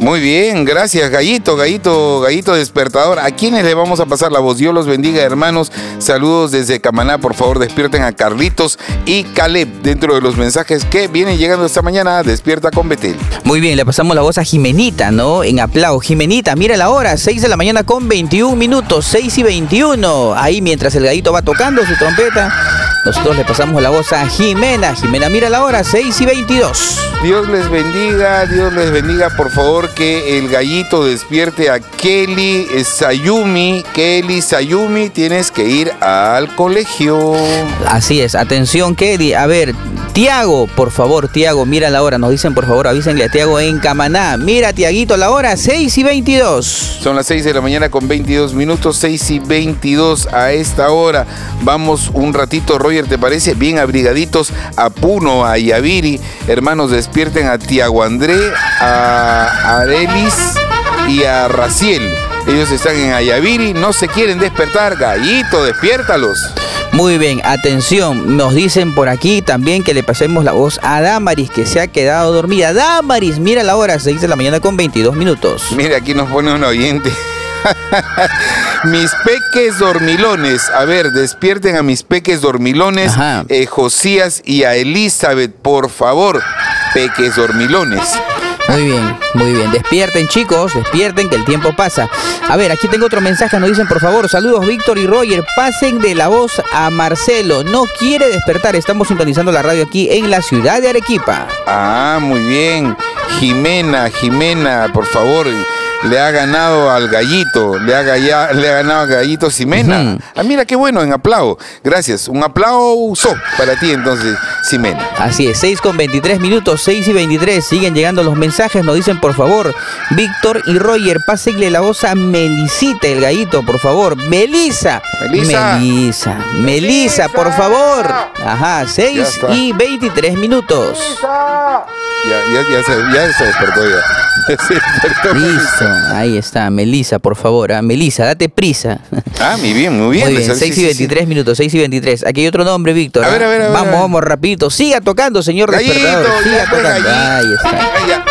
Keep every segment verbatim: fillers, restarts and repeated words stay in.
Muy bien, gracias, Gallito, Gallito, Gallito despertador. ¿A quiénes le vamos a pasar la voz? Dios los bendiga, hermanos. Saludos desde Camaná, por favor, despierten a Carlitos y Caleb dentro de los mensajes que vienen llegando esta mañana. Despierta con Betel. Muy bien, le pasamos la voz a Jimenita, ¿no? En Aplao. Jimenita, mira la hora, seis de la mañana con veintiún minutos, seis y veintiuno. Ahí mientras el Gallito va tocando su trompeta, nosotros le pasamos la voz a Jimena. Jimena, mira la hora, seis y veintidós. Dios les bendiga, Dios les bendiga, por favor, que el Gallito despierte a Kelly Sayumi. Kelly Sayumi, tienes que ir al colegio. Así es, atención Kelly. A ver, Tiago, por favor, Tiago, mira la hora. Nos dicen, por favor, avísenle a Tiago en Camaná. Mira, Tiaguito, la hora, seis y veintidós. Son las seis de la mañana con veintidós minutos, seis y veintidós a esta hora. Vamos un ratito, Roger, ¿te parece? Bien abrigaditos a Puno, a Yaviri. Hermanos, despierten a Tiago André, a Arelis y a Raciel. Ellos están en Ayaviri, no se quieren despertar. Gallito, despiértalos. Muy bien, atención, nos dicen por aquí también que le pasemos la voz a Damaris, que se ha quedado dormida. Damaris, mira la hora, seis de la mañana con veintidós minutos. Mira, aquí nos pone un oyente. Mis peques dormilones. A ver, despierten a mis peques dormilones, eh, Josías y a Elizabeth, por favor. Peques dormilones. Muy bien, muy bien. Despierten, chicos, despierten, que el tiempo pasa. A ver, aquí tengo otro mensaje. Nos dicen, por favor, saludos, Víctor y Roger. Pasen de la voz a Marcelo. No quiere despertar. Estamos sintonizando la radio aquí en la ciudad de Arequipa. Ah, muy bien. Jimena, Jimena, por favor. Le ha ganado al Gallito, le ha, galla, le ha ganado al Gallito Ximena. Uh-huh. Ah, mira qué bueno, en aplauso. Gracias, un aplauso para ti entonces, Ximena. Así es, seis con veintitrés minutos, seis y veintitrés. Siguen llegando los mensajes, nos dicen, por favor, Víctor y Roger, pásenle la voz a Melisita, el Gallito, por favor. Melisa. Melisa. Melisa, Melisa, por favor. Ajá, seis y veintitrés minutos. Melisa. Ya, ya, ya, se, ya se despertó ya. Se despertó. Listo, ahí está, Melisa, por favor. ¿eh? Melisa, date prisa. Ah, muy bien, muy bien. Muy bien, seis y veintitrés minutos, seis y veintitrés. Aquí hay otro nombre, Víctor. A ver, a ver, a ver. Vamos, a ver. vamos, rapidito. Siga tocando, señor Gallito, despertador. Siga ya, tocando. Gallito. Ahí está. Ya, ya.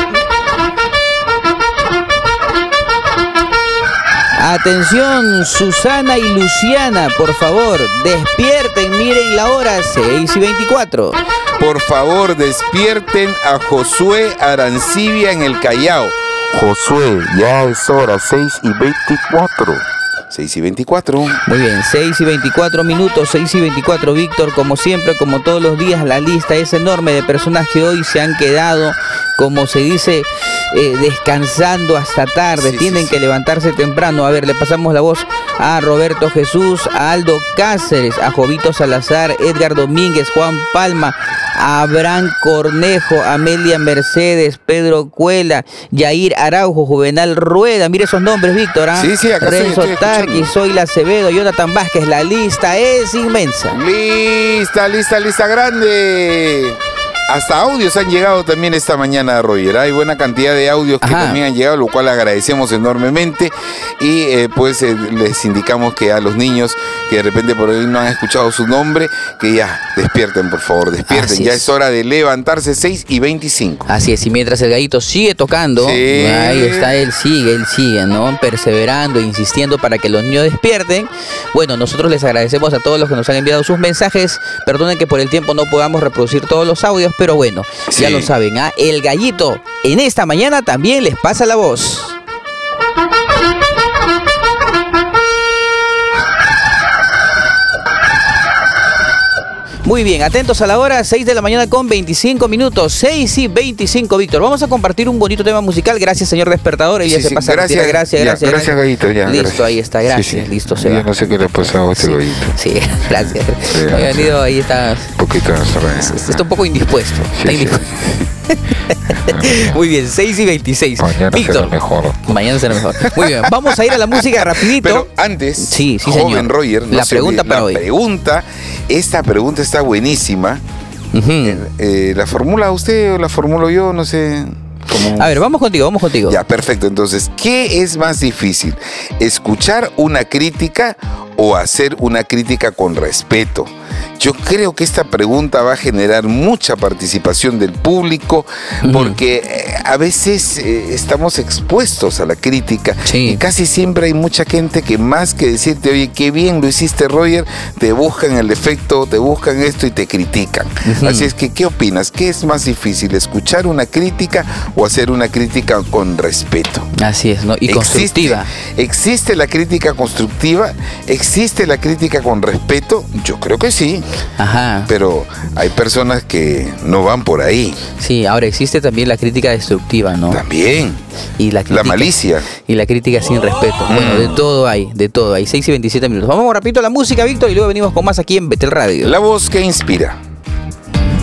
Atención, Susana y Luciana, por favor, despierten, miren la hora, seis y veinticuatro. Por favor, despierten a Josué Arancibia en el Callao. Josué, ya es hora, seis y veinticuatro. seis y veinticuatro. Muy bien, seis y veinticuatro minutos, seis y veinticuatro, Víctor. Como siempre, como todos los días, la lista es enorme de personas que hoy se han quedado, como se dice, eh, descansando hasta tarde. Sí, Tienen sí, que sí. levantarse temprano. A ver, le pasamos la voz a Roberto Jesús, a Aldo Cáceres, a Jovito Salazar, Edgar Domínguez, Juan Palma, a Abraham Cornejo, Amelia Mercedes, Pedro Cuela, Yair Araujo, Juvenal Rueda. Mire esos nombres, Víctor. ¿eh? Sí, sí, acá Renzo estoy, estoy Tarqui, Zoila Acevedo, Jonathan Vázquez. La lista es inmensa. Lista, lista, lista grande. Hasta audios han llegado también esta mañana, Roger. Hay buena cantidad de audios que Ajá. también han llegado, lo cual agradecemos enormemente. Y eh, pues eh, les indicamos que a los niños que de repente por ahí no han escuchado su nombre, que ya despierten, por favor, despierten. Así ya es. es hora de levantarse, seis y veinticinco. Así es, y mientras el Gallito sigue tocando, sí. ahí está, él sigue, él sigue, ¿no? Perseverando, insistiendo para que los niños despierten. Bueno, nosotros les agradecemos a todos los que nos han enviado sus mensajes. Perdonen que por el tiempo no podamos reproducir todos los audios, pero bueno, sí. ya lo saben, ¿ah? El Gallito en esta mañana también les pasa la voz. Muy bien, atentos a la hora, seis de la mañana con veinticinco minutos, seis y veinticinco, Víctor. Vamos a compartir un bonito tema musical. Gracias, señor despertador. Ella sí, se sí, pasa gracias, gracias, ya, gracias. Gracias, Gallito. Ya, Listo, gracias. ahí está, gracias. Sí, sí. Listo, se ya va. no sé qué le ha pasado a este sí, Gallito. Sí, gracias. Sí, ha venido, ahí está. Un poquito de Está un poco indispuesto. Sí, está sí. indispuesto. Muy bien, seis y veintiséis. Mañana Víctor, será mejor. Mañana será mejor. Muy bien, vamos a ir a la música rapidito. Pero antes, sí, sí, joven señor. Roger, no la pregunta olvide, para la hoy. Pregunta, esta pregunta está buenísima. Uh-huh. eh, eh, ¿La formula usted o la formulo yo? No sé. Como... A ver, vamos contigo, vamos contigo. Ya, perfecto. Entonces, ¿qué es más difícil? ¿Escuchar una crítica o hacer una crítica con respeto? Yo creo que esta pregunta va a generar mucha participación del público porque a veces eh, estamos expuestos a la crítica. Sí. Y casi siempre hay mucha gente que más que decirte, oye, qué bien lo hiciste, Roger, te buscan el defecto, te buscan esto y te critican. Uh-huh. Así es que, ¿qué opinas? ¿Qué es más difícil, escuchar una crítica o hacer una crítica con respeto? Así es, ¿no? Y constructiva. ¿Existe, ¿Existe la crítica constructiva? ¿Existe la crítica con respeto? Yo creo que sí. Ajá. Pero hay personas que no van por ahí. Sí, ahora existe también la crítica destructiva, ¿no? También. Y la, crítica, la malicia. Y la crítica sin respeto. Mm. Bueno, de todo hay, de todo hay. seis y veintisiete minutos. Vamos rapidito a la música, Víctor, y luego venimos con más aquí en Betel Radio. La voz que inspira.